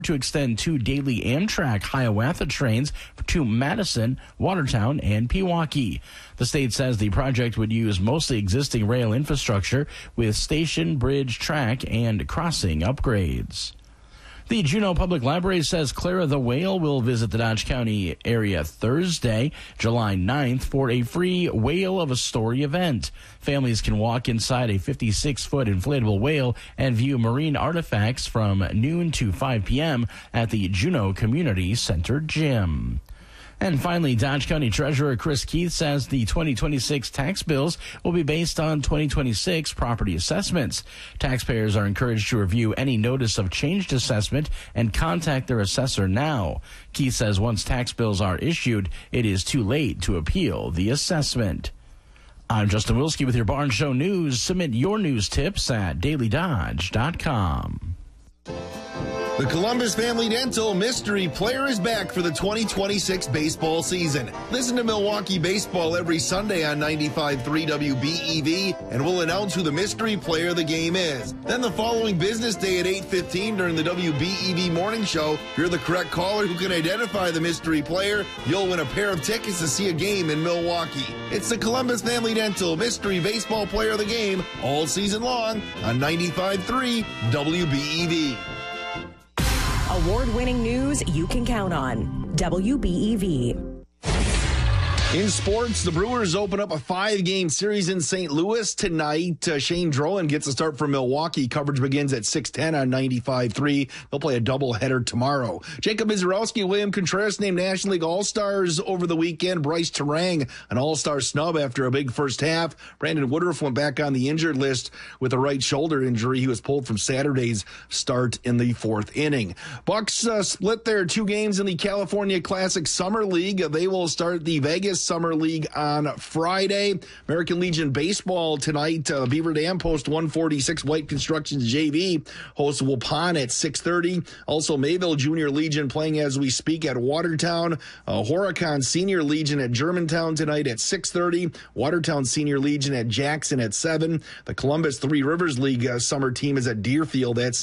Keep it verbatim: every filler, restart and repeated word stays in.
to extend two daily Amtrak Hiawatha trains to Madison, Watertown, and Pewaukee. The state says the project would use mostly existing rail infrastructure with station, bridge, track, and crossing upgrades. The Juneau Public Library says Clara the Whale will visit the Dodge County area Thursday, July ninth, for a free Whale of a Story event. Families can walk inside a fifty-six foot inflatable whale and view marine artifacts from noon to five p.m. at the Juneau Community Center Gym. And finally, Dodge County Treasurer Chris Keith says the twenty twenty-six tax bills will be based on twenty twenty-six property assessments. Taxpayers are encouraged to review any notice of changed assessment and contact their assessor now. Keith says once tax bills are issued, it is too late to appeal the assessment. I'm Justin Wilski with your Barn Show News. Submit your news tips at daily dodge dot com. The Columbus Family Dental Mystery Player is back for the twenty twenty-six baseball season. Listen to Milwaukee Baseball every Sunday on ninety-five point three W B E V, and we'll announce who the mystery player of the game is. Then the following business day at eight fifteen during the W B E V Morning Show, if you're the correct caller who can identify the mystery player, you'll win a pair of tickets to see a game in Milwaukee. It's the Columbus Family Dental Mystery Baseball Player of the Game all season long on ninety-five point three W B E V. Award-winning news you can count on. W B E V. In sports, the Brewers open up a five-game series in Saint Louis tonight. Uh, Shane Drohan gets a start for Milwaukee. Coverage begins at six ten on ninety-five point three. They'll play a doubleheader tomorrow. Jacob Mizorowski and William Contreras named National League All-Stars over the weekend. Bryce Terang, an All-Star snub after a big first half. Brandon Woodruff went back on the injured list with a right shoulder injury. He was pulled from Saturday's start in the fourth inning. Bucks uh, split their two games in the California Classic Summer League. They will start the Vegas Summer League on Friday. American Legion Baseball tonight. Uh, Beaver Dam post one forty-six. White Constructions J V hosts Waupun at six thirty. Also Mayville Junior Legion playing as we speak at Watertown. Uh, Horicon Senior Legion at Germantown tonight at six thirty. Watertown Senior Legion at Jackson at seven. The Columbus Three Rivers League uh, summer team is at Deerfield at